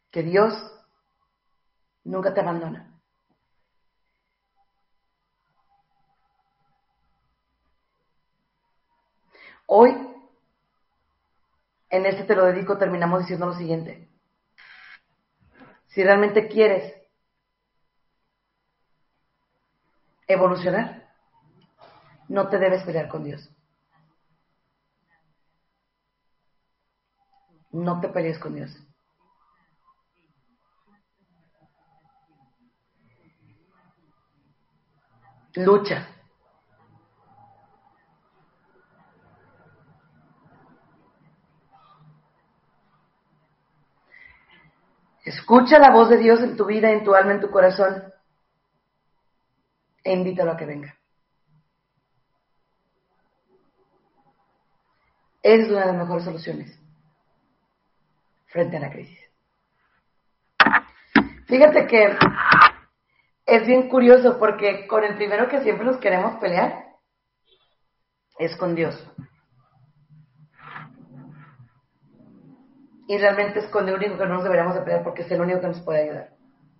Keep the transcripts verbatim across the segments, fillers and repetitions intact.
que Dios nunca te abandona. Hoy, en este te lo dedico, terminamos diciendo lo siguiente. Si realmente quieres evolucionar, no te debes pelear con Dios. No te pelees con Dios. Lucha. Escucha la voz de Dios en tu vida, en tu alma, en tu corazón e invítalo a que venga. Esa es una de las mejores soluciones frente a la crisis. Fíjate que es bien curioso porque con el primero que siempre nos queremos pelear es con Dios. Y realmente es con el único que no nos deberíamos de pelear porque es el único que nos puede ayudar.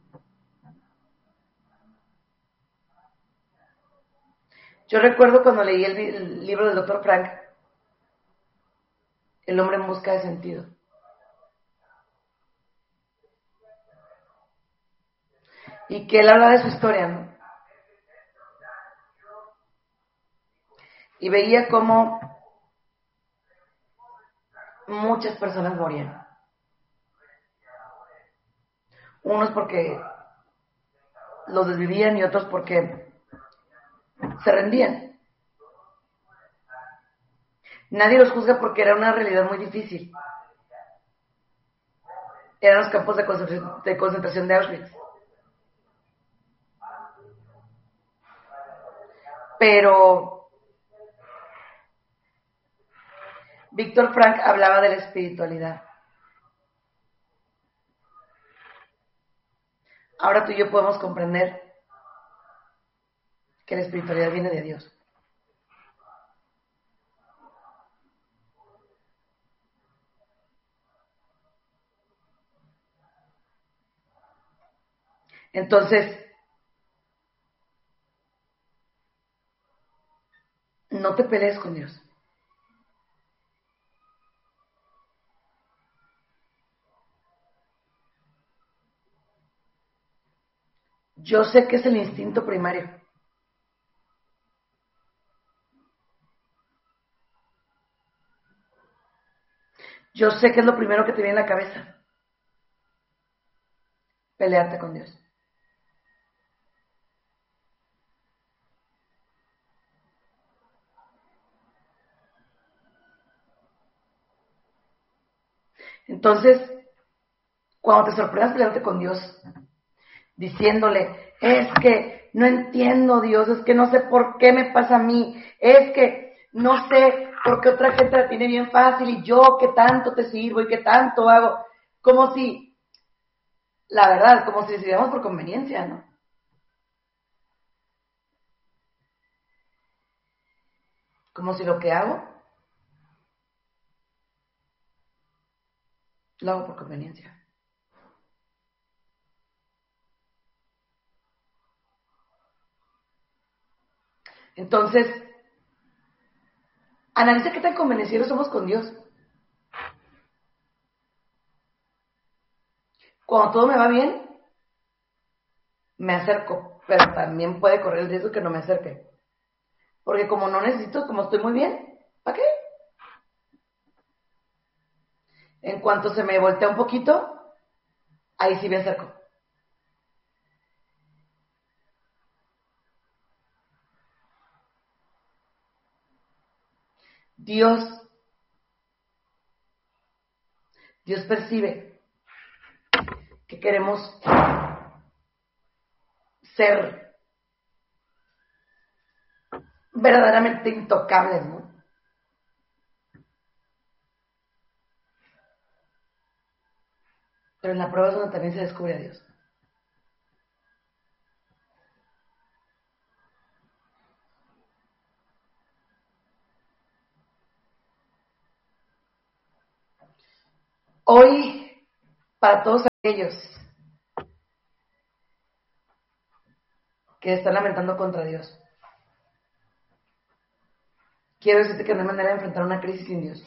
Yo recuerdo cuando leí el, el libro del doctor Frank, El hombre en busca de sentido. Y que él habla de su historia, ¿no? Y veía cómo muchas personas morían. Unos porque los desvivían y otros porque se rendían. Nadie los juzga porque era una realidad muy difícil. Eran los campos de concentración de, concentración de Auschwitz. Pero Víctor Frank hablaba de la espiritualidad. Ahora tú y yo podemos comprender que la espiritualidad viene de Dios. Entonces, no te pelees con Dios. Yo sé que es el instinto primario. Yo sé que es lo primero que te viene a la cabeza. Pelearte con Dios. Entonces, cuando te sorprendas pelearte con Dios, diciéndole, es que no entiendo, Dios, es que no sé por qué me pasa a mí, es que no sé por qué otra gente la tiene bien fácil y yo que tanto te sirvo y que tanto hago, como si, la verdad, como si decidamos por conveniencia, ¿no? Como si lo que hago, lo hago por conveniencia. Entonces, analiza qué tan convencidos somos con Dios. Cuando todo me va bien, me acerco, pero también puede correr el riesgo que no me acerque. Porque como no necesito, como estoy muy bien, ¿para qué? En cuanto se me voltea un poquito, ahí sí me acerco. Dios, Dios percibe que queremos ser verdaderamente intocables, ¿no? Pero en la prueba es donde también se descubre a Dios. Hoy, para todos Ellos que están lamentando contra Dios. Quiero decirte que no hay manera de enfrentar una crisis sin Dios.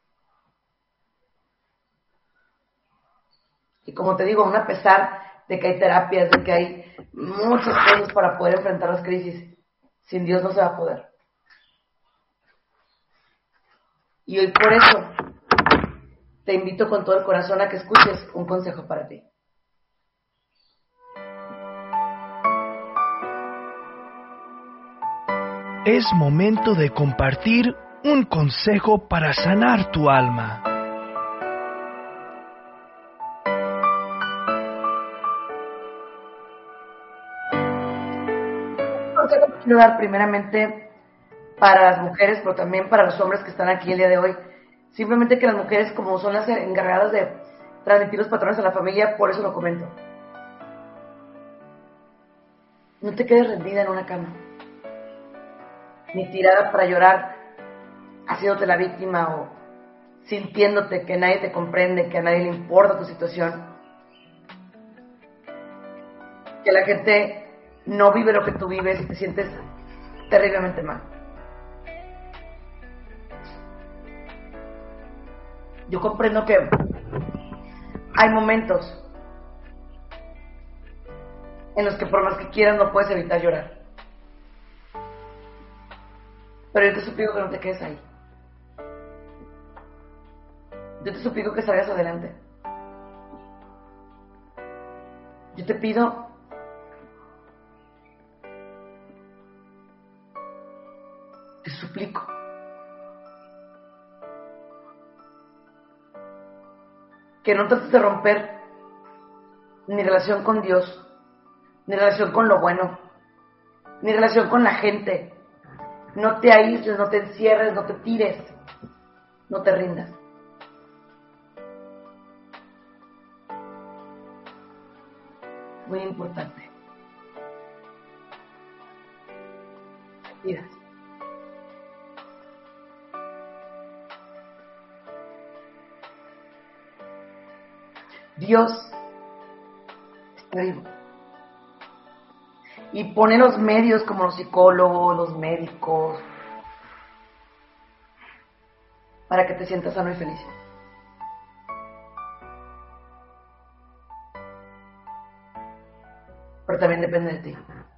Y como te digo, aún a pesar de que hay terapias, de que hay muchas cosas para poder enfrentar las crisis, sin Dios no se va a poder. Y hoy por eso te invito con todo el corazón a que escuches un consejo para ti. Es momento de compartir un consejo para sanar tu alma. Un consejo que quiero dar primeramente para las mujeres, pero también para los hombres que están aquí el día de hoy. Simplemente que las mujeres, como son las encargadas de transmitir los patrones a la familia, por eso lo comento. No te quedes rendida en una cama, ni tirada para llorar, haciéndote la víctima o sintiéndote que nadie te comprende, que a nadie le importa tu situación, que la gente no vive lo que tú vives y te sientes terriblemente mal. Yo comprendo que hay momentos en los que por más que quieras no puedes evitar llorar. Pero yo te suplico que no te quedes ahí. Yo te suplico que salgas adelante. Yo te pido te suplico que no trates de romper ni relación con Dios, ni relación con lo bueno, ni relación con la gente. No te aísles, no te encierres, no te tires, no te rindas. Muy importante. Tiras. Dios está vivo. Y pone los medios como los psicólogos, los médicos, para que te sientas sano y feliz. Pero también depende de ti.